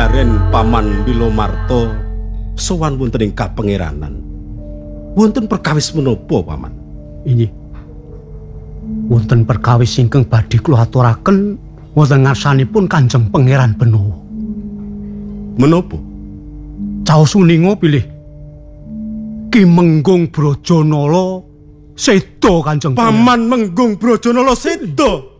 Jaren Paman Wilomarta sowan wonten ing kapangeranan. Wonten perkawis menapa, Paman? Inggih. Wonten perkawis ingkang badhe kula aturaken wonten ngarsanipun Kanjeng Pangeran Benawa. Menapa? Caos uninga pilih Ki Menggung Brajanala seda Kanjeng Paman Menggung Brajanala seda.